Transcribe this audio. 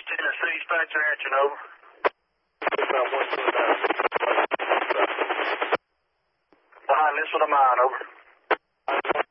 Tennessee, state your action, over. Behind this one of mine, over.